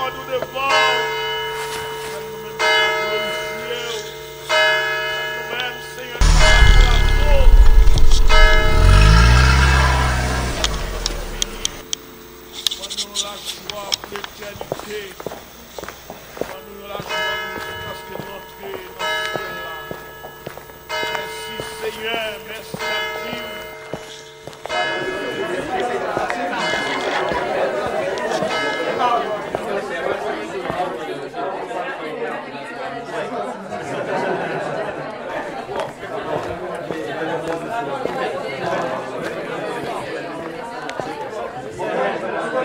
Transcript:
nous devant. Nous-mêmes, glorifier. Nous-mêmes, Seigneur, nous la joie pour l'éternité. Nous la joie parce que notre là. Merci Seigneur, merci.